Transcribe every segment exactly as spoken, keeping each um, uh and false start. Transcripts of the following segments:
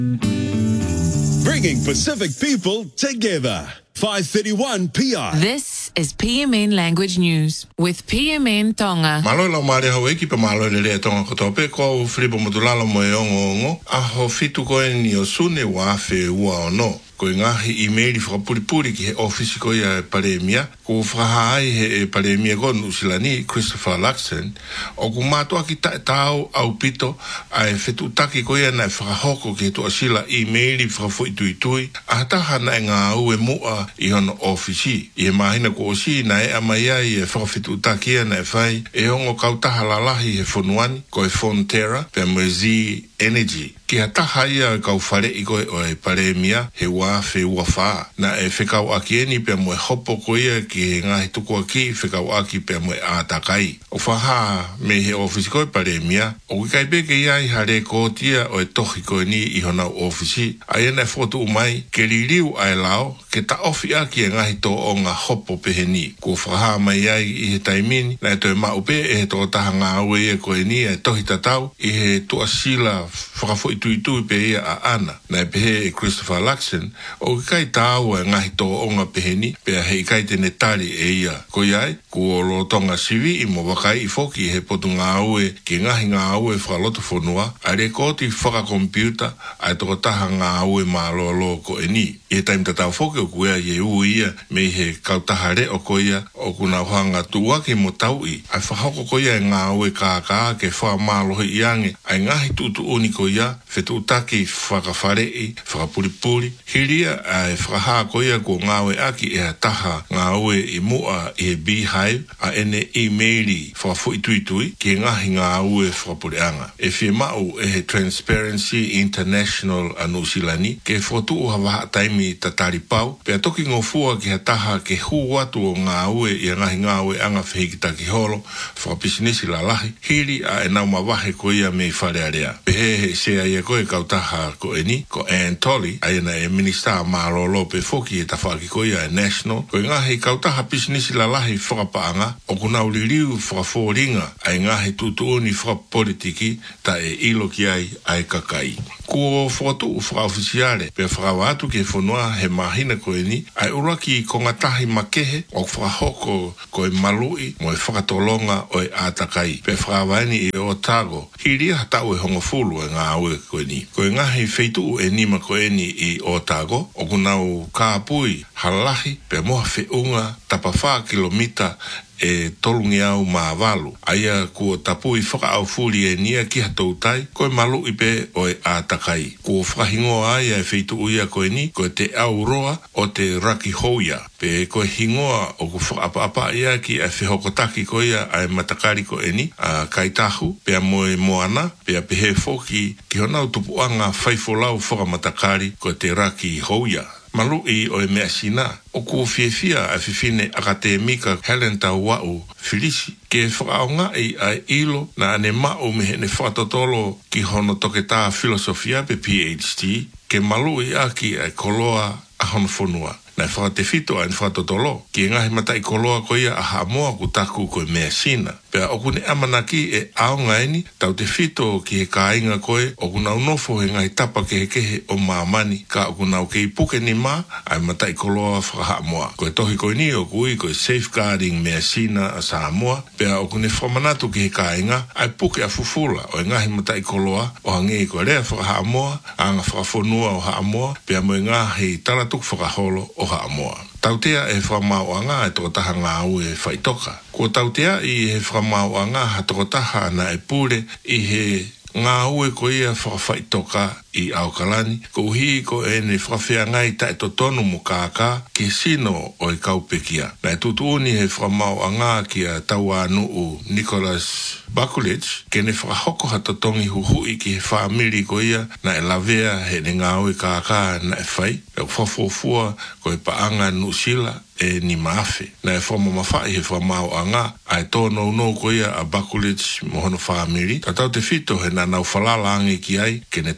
Bringing Pacific people together. five thirty-one P R. This is P M N Language News with P M N Tonga. Malo la mare hawe ki pa malo le le tonga kotope ko fribo modulalo mo ongo ongo a ho fitu ko ni osune wa fe wa no. Ko ngahi email fra puri ki he office ko ya palemia ko fra hai he palemia ko nusilani Christopher Luxon o ku mato ki ta tau au pito ai fetu taki ko ya na fra hoko ki to asila email fra fo itu itu a ta hana nga u e mu a i on office e mahina ko si na e amaya e fra fetu taki na fai e ongo kauta halalahi he fonuani ko e Fonterra pe mezi energy ki hata haia kau fare i koe o e palemia he wā fe ua wha. Na e whekau aki eni pia moe hopo koia ki he ngahi tuku aki whekau aki pia moe ātakai. O whaha me he ofisi koe palemia, o ki kai peke iai hare kōtia o e tohi koe ni i hona ofisi. A ena e whotu umai, ke ririu ai lao, ke ta ofi aki e ngahi tō o ngā hopo pehe ni. Ko whaha mai ai i he taimini, na e toi maupe e he tō taha ngā ue e koe ni e tohi tatau, i he tuasila whakafo i tui tui pe ia a ana. Na e pehe e Christopher Luxon, o ki kai tāua e ngahi tō onga pehe ni, pe a hei kai tene tari e ia. Ko iai, ko lo tonga sivi i mo wakai i foki he potu ngā ue, ki ngahi ngā ue whakaloto whanua, a re kōti whakakompiuta, a e toko taha ngā ue mā lo lo ko e ni. I he taim tatau foki o kuea i e uu ia, me he kautaha re o koia, o kuna whanga tua ke mo tau i. A whahoko koia e ngā ue kā kā ke wha mālohi i ange, a ngahi tutu uni koia, fetu utaki whakawharei, whakapuripuri, hiria a e whakaha koia ko ngāwe aki e a taha ngāwe i mua i e beehive a ene e-maili whakafu ituitui ki ngahi ngāwe whakapureanga. E whie mau e he Transparency International a Nusilani ke whotu uha waha taimi tatari pau, pe a toki ngofua ki a taha ke hu watu o ngāwe i a ngahi ngāwe anga whihikita ki holo, whakapisinisi la lahi, hiri a e nau mawahe koia me wharearea. Pe he he sea ia koe kautaha ko eni, ko Ann Tolley, aina e minista Marolo pe foki e tawhaki koia e national, ko ngahi kautaha pisinisi la lahi whakapaanga, o kuna uliriu whakafōringa, ai ngahi tutuoni whakapolitiki, ta e ilo ki ai ai kakai. Ko whakatu u whakaofisiare, pe whakawatu ke whanua he mahina ko eni, ai uraki ko ngatahi makehe, o whakahoko ko e malui, mo e whakatolonga o e ātakai, pe whakawaini e Otago, hiria hatau e hongofulu e ngā aue ko eni. Ko e ngahi feitu e nima ko eni i Otago, o kunau kāpui halahi, pe moha whiunga tapawha kilomita e tolungi au mā walu. Aia kua tapui whakaau furi e nia ki hatou tai, koe malu i pe o e ātakai. Kua whakahingoa aia e wheitu uia koe ni, koe te au roa o te raki hoia. Pe koe hingoa o ku whakaapa ia ki a whihokotaki koe ia a e matakari koe ni, a kaitahu, pe a moe moana, pe a pehe foki ki honau tupuanga whaifolau whakamatakari koe te raki hoia. Malu i o e mea sina, o ku whiewhia a whiwhine akademika Helen Tauwau Filisi, ke whakaonga i a ilo na ane mao me hene whakatotolo ki hono toke tā filosofia pe P H D, ke malu i aki a koloa a hono whanua. Na whakate fito a whakatotolo, ki ngahi mata i koloa koia a hamoa ku taku koe mea sina. Pea oku ne amanaki e aonga eni, tau te fito ki he kāinga koe, oku nau nofo he ngai tapa ke he kehe o māmani, ka oku nau ke i puke ni mā, ai mata i koloa whakahamoa. Koe tohi koe ni o kui, koe safeguarding mea sina a Samoa, pea oku ne whamanatu ki he kāinga, ai puke a fufula, o e ngahi mata i koloa, o hange i koe rea whakahamoa, anga whakafonua o Haamoa, pea mo e ngahi taratuk whakaholo o Haamoa. Tautea e whamauanga e tokotaha ngā au e whaitoka. Ko tautea i he whamauanga ha tokotaha na e pure i he ngā au e ko ia whawhaitoka i Aukalani, ko uhi ko e ne whawhea ngai tae to tonu mo kākā ke sino o e kaupekia. Na e tutuuni he whamauanga ki a taua nuu Nicholas Bakulich, ke ne whakahoko hata tongi huhui ki he whaamiri ko ia na e lavea he ne ngā au e kākā na e whai, e whawhofua ko e paanga nusila e ni maafe. Na e whama mawhai he whamauanga a e tōnou no ko ia a Bakulich mohono whaamiri. Tatau te fito he na nau whalala ange ki ai ke ne tokanga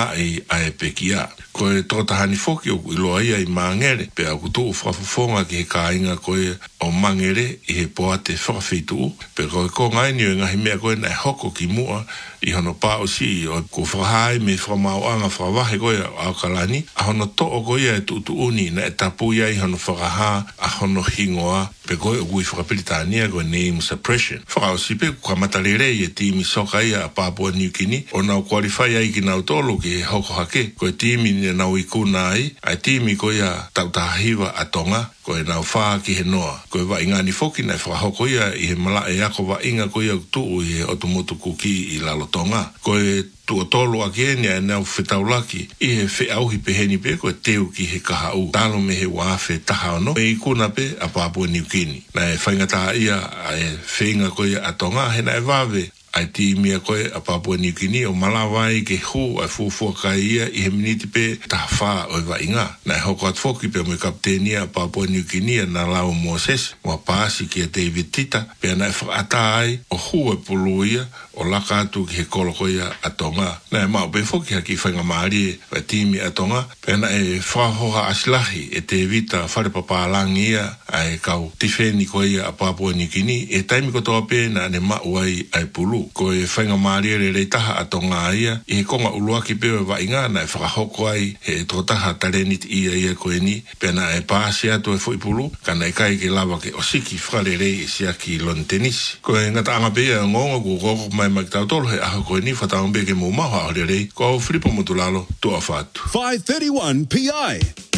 ai ai pekia. Ko e tō tahani foki o iloa ia i mangere, pe au kutu o whafufonga ki he kāinga koe o mangere i he poate whakawhitu, pe koe ko ngai ni o ngahi mea koe nai hoko ki mua i hono pā o si o ko whahai me whamauanga whawahe koe au kalani, a hono to o koe e tutu uni na e tapu ia i hono whakaha a hono hingoa, pe koe o kui whakapilitania koe name suppression. Whakao si pe kua matarere i e timi soka ia a Papua New Guinea, o nau qualify ai ki nau tolu ki he hoko hake, koe timi ni nau i kuna ai, ai timi koe ia tautahiwa a tonga, koe nau whaa ki he noa. Koe wa ingani foki nai whakahoko ia i he mala e ako wa inga koe ia tuu i he otomotu kuki i lalo tonga. Koe tua tolo a kenia e nau whetaulaki i he whe auhi peheni pe koe teu ki he kaha u. Talo me he wawhe taha ono, e i kuna pe a Papua New Guinea. Na e whaingata ia a e whenga koe a tonga he na e wawe. Ai ti mia koe a Papua New Guinea o malawai ke hu ai fufua kai ia i he miniti pe taha o wa inga. Na e hoko at foki pe mo kaptenia a Papua New Guinea na lau Moses, mo paasi ki a David Tita, pe na e whakata ai o hu e pulu ia o laka atu ki he koloko ia a tonga. Na e mau pe foki haki whainga maari e wa timi a tonga, pe na e whahoha asilahi e te vita whare papalangi ia ai kau tifeni koe ia a Papua New Guinea, e taimi kotoa pe na ne mauai ai pulu. Ko e whainga maari re rei taha a tonga ia, i he konga uluaki pewe wa inga na e whakahoko ai he tō taha tarenit ia ia koe ni, pena e pāsi atu e whuipulu, kana e kai ke lawa ke osiki whare rei e sia ki lon tenisi. Ko e ngata anga pea ngonga ku koko mai mai tau tolo he aha koe ni whataumbe ke mō maha hore rei, ko au Filipo Motulalo, tua whātu. five thirty-one P I.